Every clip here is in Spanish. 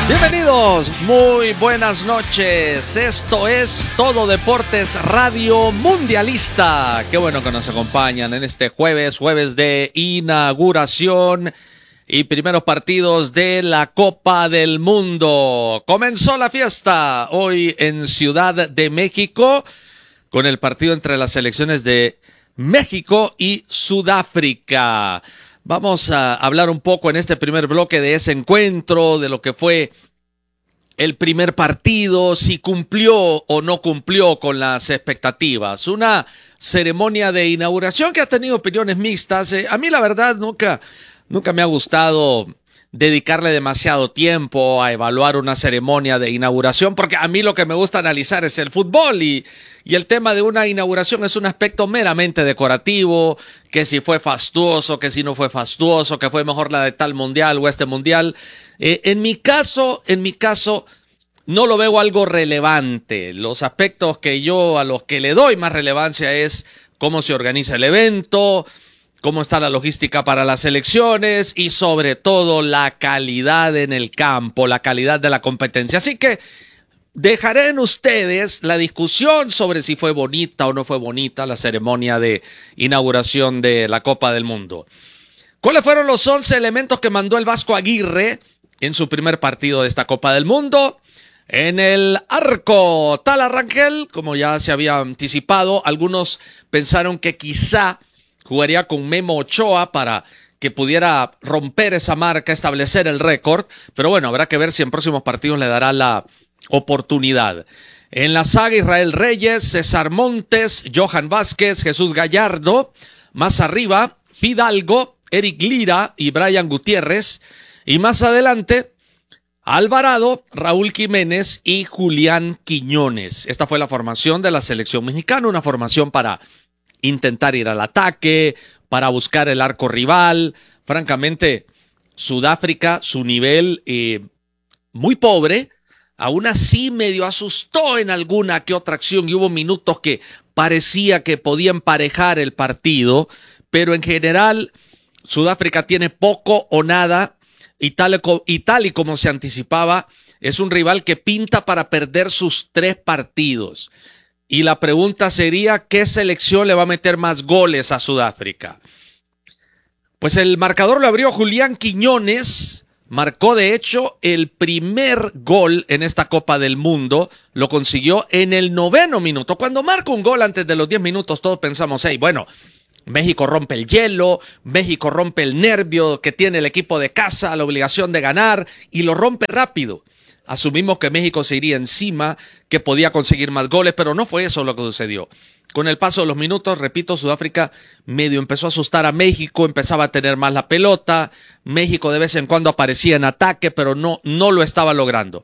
Bienvenidos, muy buenas noches. Esto es Todo Deportes Radio Mundialista. Qué bueno que nos acompañan en este jueves de inauguración y primeros partidos de la Copa del Mundo. Comenzó la fiesta hoy en Ciudad de México con el partido entre las selecciones de México y Sudáfrica. Vamos a hablar un poco en este primer bloque de ese encuentro, de lo que fue el primer partido, si cumplió o no cumplió con las expectativas. Una ceremonia de inauguración que ha tenido opiniones mixtas. A mí la verdad nunca me ha gustado dedicarle demasiado tiempo a evaluar una ceremonia de inauguración, porque a mí lo que me gusta analizar es el fútbol y el tema de una inauguración es un aspecto meramente decorativo, que si fue fastuoso, que si no fue fastuoso, que fue mejor la de tal mundial o este mundial. En mi caso, no lo veo algo relevante. Los aspectos a los que le doy más relevancia es cómo se organiza el evento, cómo está la logística para las elecciones y sobre todo la calidad en el campo, la calidad de la competencia. Así que dejaré en ustedes la discusión sobre si fue bonita o no fue bonita la ceremonia de inauguración de la Copa del Mundo. ¿Cuáles fueron los 11 elementos que mandó el Vasco Aguirre en su primer partido de esta Copa del Mundo? En el arco, Tala Rangel, como ya se había anticipado, algunos pensaron que quizá jugaría con Memo Ochoa para que pudiera romper esa marca, establecer el récord, pero bueno, habrá que ver si en próximos partidos le dará la oportunidad. En la saga, Israel Reyes, César Montes, Johan Vázquez, Jesús Gallardo. Más arriba, Fidalgo, Eric Lira y Brian Gutiérrez. Y más adelante, Alvarado, Raúl Jiménez y Julián Quiñones. Esta fue la formación de la selección mexicana, una formación para intentar ir al ataque, para buscar el arco rival. Francamente, Sudáfrica, su nivel muy pobre, aún así medio asustó en alguna que otra acción y hubo minutos que parecía que podían emparejar el partido, pero en general Sudáfrica tiene poco o nada y tal y como se anticipaba, es un rival que pinta para perder sus 3 partidos. Y la pregunta sería, ¿qué selección le va a meter más goles a Sudáfrica? Pues el marcador lo abrió Julián Quiñones, marcó de hecho el primer gol en esta Copa del Mundo, lo consiguió en el 9º minuto. Cuando marca un gol antes de los 10 minutos, todos pensamos, bueno, México rompe el hielo, México rompe el nervio que tiene el equipo de casa, la obligación de ganar, y lo rompe rápido. Asumimos que México se iría encima, que podía conseguir más goles, pero no fue eso lo que sucedió. Con el paso de los minutos, repito, Sudáfrica medio empezó a asustar a México, empezaba a tener más la pelota, México de vez en cuando aparecía en ataque, pero no lo estaba logrando.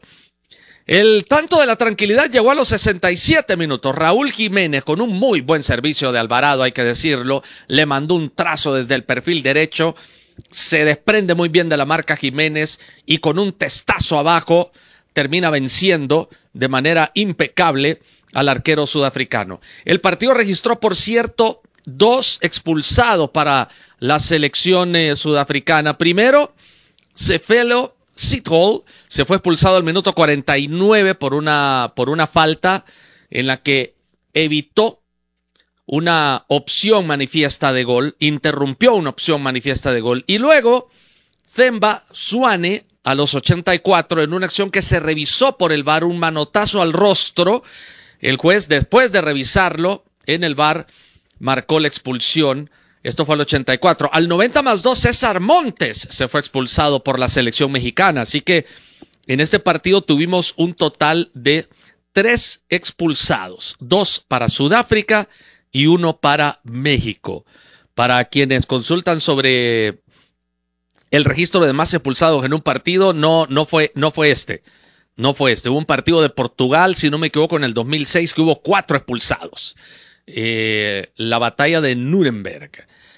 El tanto de la tranquilidad llegó a los 67 minutos. Raúl Jiménez, con un muy buen servicio de Alvarado, hay que decirlo, le mandó un trazo desde el perfil derecho, se desprende muy bien de la marca Jiménez y con un testazo abajo termina venciendo de manera impecable al arquero sudafricano. El partido registró, por cierto, 2 expulsados para la selección sudafricana. Primero, Sefelo Sithole se fue expulsado al minuto 49 por una falta en la que evitó una opción manifiesta de gol, interrumpió una opción manifiesta de gol. Y luego, Themba Zwane, a los 84, en una acción que se revisó por el VAR, un manotazo al rostro. El juez, después de revisarlo en el VAR, marcó la expulsión. Esto fue al 84. Al 90+2, César Montes se fue expulsado por la selección mexicana. Así que en este partido tuvimos un total de 3 expulsados. 2 para Sudáfrica y 1 para México. Para quienes consultan sobre el registro de más expulsados en un partido, no fue este. No fue este. Hubo un partido de Portugal, si no me equivoco, en el 2006, que hubo 4 expulsados. La batalla de Nuremberg.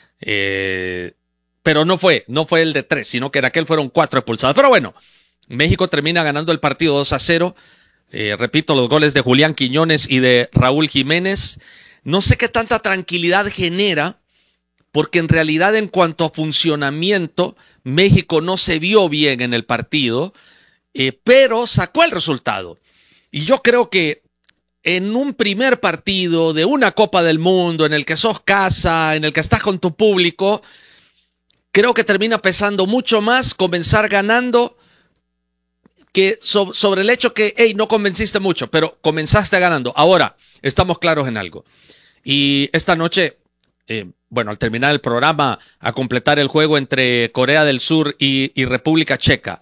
Pero no fue el de 3, sino que en aquel fueron 4 expulsados. Pero bueno, México termina ganando el partido 2-0. Repito, los goles de Julián Quiñones y de Raúl Jiménez. No sé qué tanta tranquilidad genera, porque en realidad en cuanto a funcionamiento, México no se vio bien en el partido pero sacó el resultado. Y yo creo que en un primer partido de una Copa del Mundo, en el que sos casa, en el que estás con tu público, creo que termina pesando mucho más comenzar ganando que sobre el hecho que, hey, no convenciste mucho, pero comenzaste ganando. Ahora, estamos claros en algo. Y esta noche, al terminar el programa, a completar el juego entre Corea del Sur y República Checa,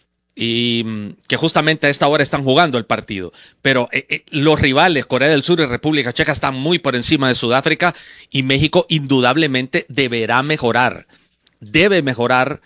y que justamente a esta hora están jugando el partido. Pero los rivales, Corea del Sur y República Checa, están muy por encima de Sudáfrica, y México indudablemente deberá mejorar. Debe mejorar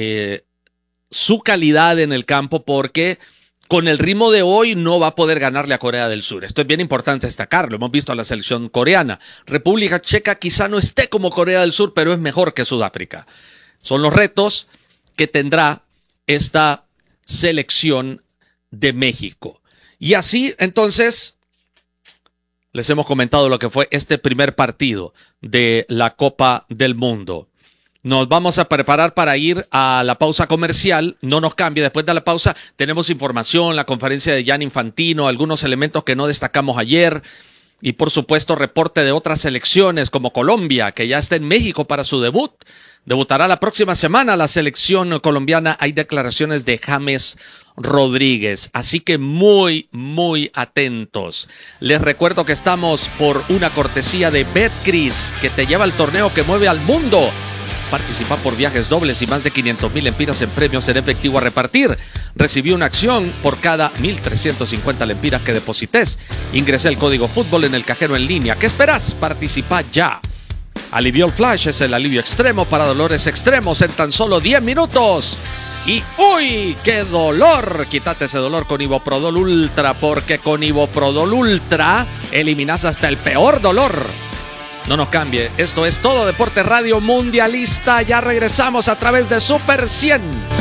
su calidad en el campo, porque con el ritmo de hoy no va a poder ganarle a Corea del Sur. Esto es bien importante destacarlo. Hemos visto a la selección coreana. República Checa quizá no esté como Corea del Sur, pero es mejor que Sudáfrica. Son los retos que tendrá esta selección de México. Y así, entonces, les hemos comentado lo que fue este primer partido de la Copa del Mundo. Nos vamos a preparar para ir a la pausa comercial. No nos cambie. Después de la pausa tenemos información, la conferencia de Gianni Infantino, algunos elementos que no destacamos ayer, y por supuesto reporte de otras selecciones como Colombia, que ya está en México para su debut. Debutará la próxima semana la selección colombiana. Hay declaraciones de James Rodríguez, así que muy, muy atentos. Les recuerdo que estamos por una cortesía de Betcris, que te lleva al torneo que mueve al mundo. Participa por viajes dobles y más de 500,000 lempiras en premios en efectivo a repartir. Recibí una acción por cada 1,350 lempiras que deposites. Ingresé el código fútbol en el cajero en línea. ¿Qué esperas? Participa ya. Aliviol Flash es el alivio extremo para dolores extremos en tan solo 10 minutos. Y ¡uy! ¡Qué dolor! Quítate ese dolor con Iboprodol Ultra, porque con Iboprodol Ultra eliminas hasta el peor dolor. No nos cambie, esto es Todo Deporte Radio Mundialista. Ya regresamos a través de Super 100.